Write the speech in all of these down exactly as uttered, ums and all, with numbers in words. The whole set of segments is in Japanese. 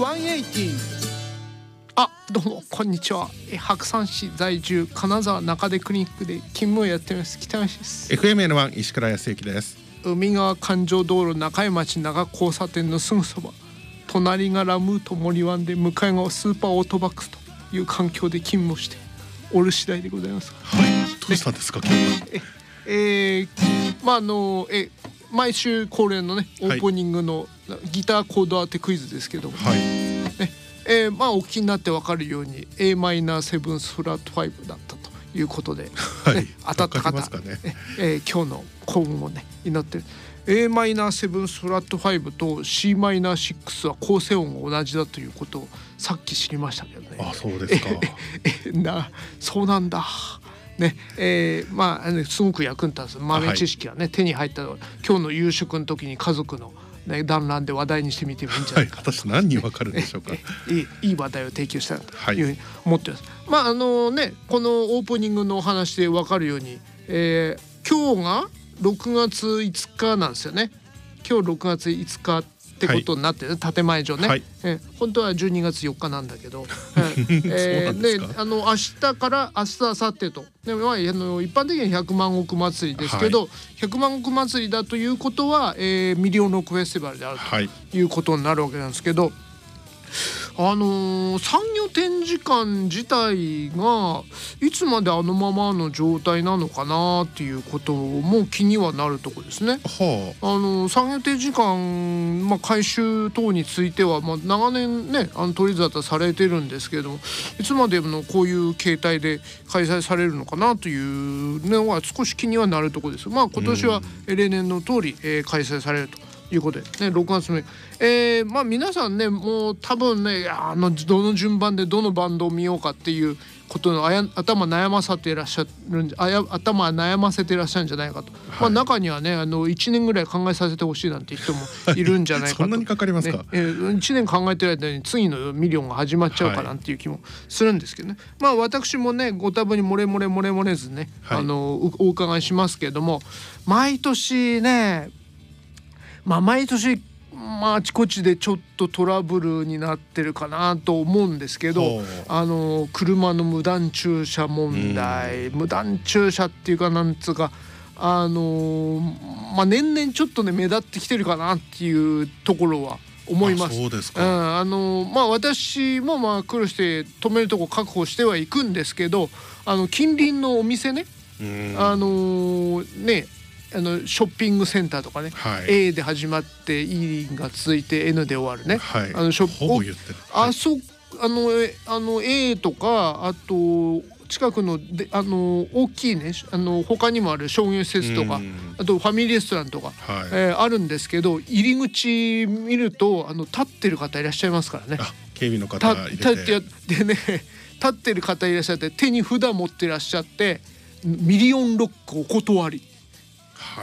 あ、どうもこんにちは。え白山市在住金沢中出クリニックで勤務をやっています北吉です。 エフエムエヌワン 石倉康之です。 海側環状道路中江町長交差点のすぐそば、隣がラムート森湾で向かい側スーパーオートバックスという環境で勤務をしておる次第でございます。 はい、どうしたんですか今日は。 ええー、まああのえ毎週恒例のねオープニングのギターコード当てクイズですけども、はい、ねえー、まあお聞きになって分かるように エーマイナーセブンスフラットファイブだったということで、はいね、当たった方、ねえー、今日の幸運をね祈ってる。 エーマイナーセブンスフラットファイブと シーマイナーシックスは構成音が同じだということをさっき知りましたけどね。 あ、そうですか。 えなそうなんだね。えー、まあすごく役に立つ豆知識がね、はい、手に入ったの今日の夕食の時に家族のね、団らんで話題にしてみてもいいんじゃないかと、 はい、私何人わかるでしょうか。 いい、いい話題を提供したいというふうに思ってます、はい、まああのねこのオープニングのお話でわかるように、えー、今日がろくがついつかなんですよね。今日ろくがついつかってことになってる、ね、建前上ね、はい、えー、本当はじゅうにがつよっかなんだけど、えー、であの明日から明日明後日とで、まあ、あの一般的にはひゃくまん億祭りですけど、はい、ひゃくまん億祭りだということは、えー、ミリオンロックフェスティバルであるということになるわけなんですけど、あのー、産業展示館自体がいつまであのままの状態なのかなっていうことも気にはなるところですね。はあ、あのー、産業展示館、まあ、改修等については、まあ、長年ねあの取り沙汰されてるんですけれども、いつまでのこういう形態で開催されるのかなというのは少し気にはなるところです。まあ今年は例年の通り、えー、開催されるということで、ね、ろくがつめ、えー、まあ皆さんねもう多分ねあのどの順番でどのバンドを見ようかっていうことのあや頭悩まさていらっしゃるんあや頭悩ませていらっしゃるんじゃないかと、はい、まあ中にはねあのいちねんぐらい考えさせてほしいなんて人もいるんじゃないかと、 そんなにかかりますか、 ねえー、いちねん考えてる間に次のミリオンが始まっちゃうかなんていう気もするんですけどね、はい、まあ私もねご多分に漏れ漏れ漏れ漏れずね、はい、あのお伺いしますけれども、毎年ねまあ毎年まあ、あちこちでちょっとトラブルになってるかなと思うんですけど、あの車の無断駐車問題、無断駐車っていうかなんつうかあのまあ年々ちょっとね目立ってきてるかなっていうところは思います。 そうですか。 うん、あのまあ私もまあ苦労して止めるとこ確保してはいくんですけど、あの近隣のお店ね、あのねあのショッピングセンターとかね、はい、A で始まって E が続いて N で終わるね、はい、あのショッほぼ言ってる、はい、あそあのあの A とかあと近くのであの大きいねあの他にもある商業施設とかあとファミリーレストランとか、はい、えー、あるんですけど、入り口見るとあの立ってる方いらっしゃいますからね。 あ、警備の方入れて立ってでね立ってる方いらっしゃって手に札持ってらっしゃってミリオンロックお断り。 はい、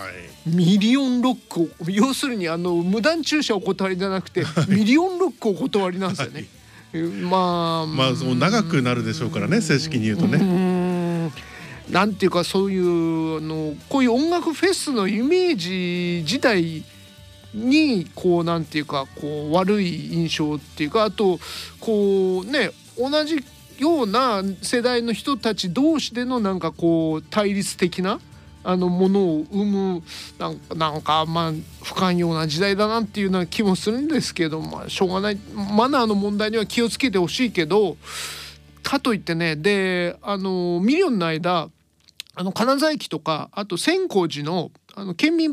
ミリオンロックを要するにあの無断駐車お断りじゃなくてミリオンロックお断りなんですよね。はい、まあまあそう長くなるでしょうからね、正式に言うとね。うーんなんていうかそういうあのこういう音楽フェスのイメージ自体にこうなんていうかこう悪い印象っていうか、あとこうね同じような世代の人たち同士でのなんかこう対立的なあのものを生むなんか、なんかまあ不寛容な時代だなっていうような気もするんですけど、まあしょうがない、マナーの問題には気をつけてほしいけど、かといってねであのミリオンの間あの金沢駅とかあと千光寺のあの県民